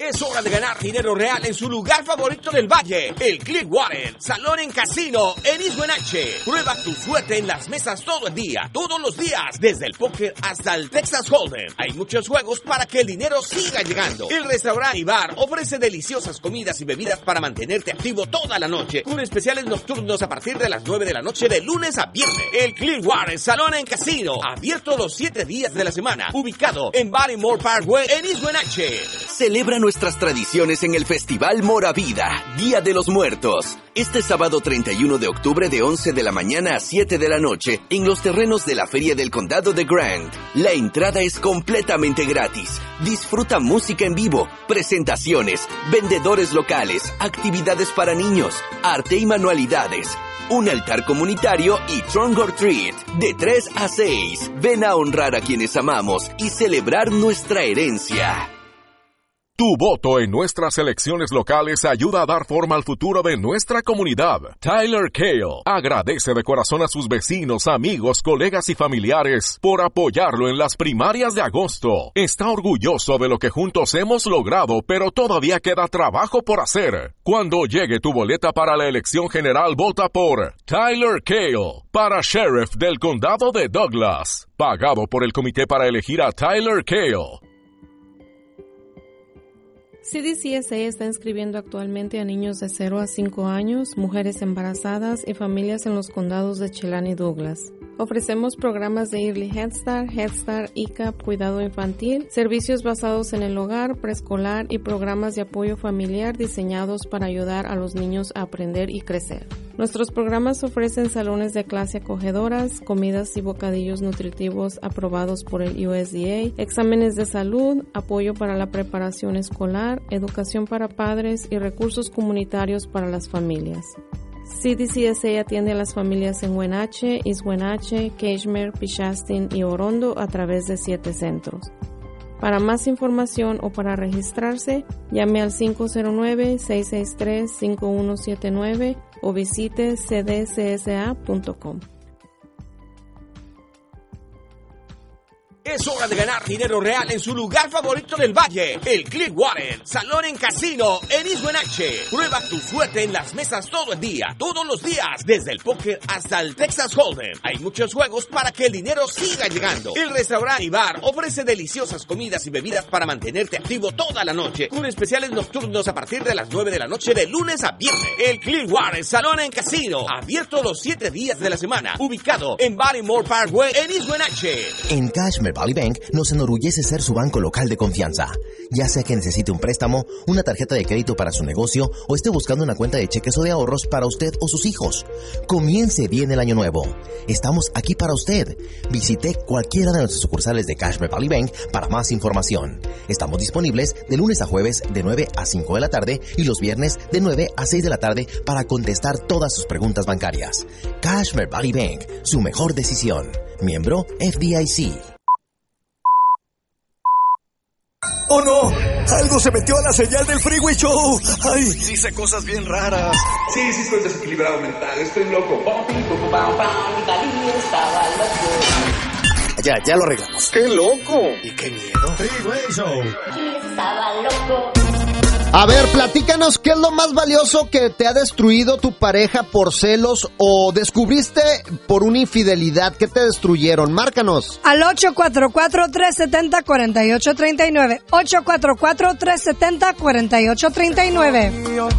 Es hora de ganar dinero real en su lugar favorito del valle, el Clearwater, salón en casino en East Wenatchee. Prueba tu suerte en las mesas todo el día, todos los días, desde el póker hasta el Texas Hold'em. Hay muchos juegos para que el dinero siga llegando. El restaurante y bar ofrece deliciosas comidas y bebidas para mantenerte activo toda la noche, con especiales nocturnos a partir de las 9 de la noche de lunes a viernes. El Clearwater, salón en casino, abierto los 7 días de la semana, ubicado en Barrymore Parkway en East Wenatchee. Celebra nuestras tradiciones en el Festival Moravida, Día de los Muertos. Este sábado 31 de octubre de 11 de la mañana a 7 de la noche en los terrenos de la Feria del Condado de Grant. La entrada es completamente gratis. Disfruta música en vivo, presentaciones, vendedores locales, actividades para niños, arte y manualidades, un altar comunitario y trunk or treat de 3 a 6. Ven a honrar a quienes amamos y celebrar nuestra herencia. Tu voto en nuestras elecciones locales ayuda a dar forma al futuro de nuestra comunidad. Tyler Cale agradece de corazón a sus vecinos, amigos, colegas y familiares por apoyarlo en las primarias de agosto. Está orgulloso de lo que juntos hemos logrado, pero todavía queda trabajo por hacer. Cuando llegue tu boleta para la elección general, vota por Tyler Cale para Sheriff del Condado de Douglas. Pagado por el comité para elegir a Tyler Cale. CDCSA está inscribiendo actualmente a niños de 0 a 5 años, mujeres embarazadas y familias en los condados de Chelan y Douglas. Ofrecemos programas de Early Head Start, ICAP, cuidado infantil, servicios basados en el hogar, preescolar y programas de apoyo familiar diseñados para ayudar a los niños a aprender y crecer. Nuestros programas ofrecen salones de clase acogedoras, comidas y bocadillos nutritivos aprobados por el USDA, exámenes de salud, apoyo para la preparación escolar, educación para padres y recursos comunitarios para las familias. CDCSA atiende a las familias en Wenatchee, East Wenatchee, Cashmere, Pichastin y Orondo a través de 7 centros. Para más información o para registrarse, llame al 509-663-5179 o visite cdcsa.com. Es hora de ganar dinero real en su lugar favorito del valle, el Clearwater, salón en casino en East Wenatchee. Prueba tu suerte en las mesas todo el día, todos los días, desde el póker hasta el Texas Hold'em. Hay muchos juegos para que el dinero siga llegando. El restaurante y bar ofrece deliciosas comidas y bebidas para mantenerte activo toda la noche, con especiales nocturnos a partir de las 9 de la noche de lunes a viernes. El Clearwater, salón en casino, abierto los 7 días de la semana, ubicado en Barrymore Parkway en East Wenatchee. En Cashmere Valley Bank nos enorgullece ser su banco local de confianza. Ya sea que necesite un préstamo, una tarjeta de crédito para su negocio o esté buscando una cuenta de cheques o de ahorros para usted o sus hijos. Comience bien el año nuevo. Estamos aquí para usted. Visite cualquiera de nuestras sucursales de Cashmere Valley Bank para más información. Estamos disponibles de lunes a jueves de 9 a 5 de la tarde y los viernes de 9 a 6 de la tarde para contestar todas sus preguntas bancarias. Cashmere Valley Bank, su mejor decisión. Miembro FDIC. ¡Oh, no! ¡Algo se metió a la señal del Freeway Show! ¡Ay! Dice cosas bien raras. Sí, estoy desequilibrado mental. Estoy loco. Ya lo arreglamos. ¡Qué loco! ¿Y qué miedo? Freeway Show. Estaba loco. A ver, platícanos, ¿qué es lo más valioso que te ha destruido tu pareja por celos o descubriste por una infidelidad? ¿Qué te destruyeron? Márcanos. Al 844-370-4839. 844-370-4839.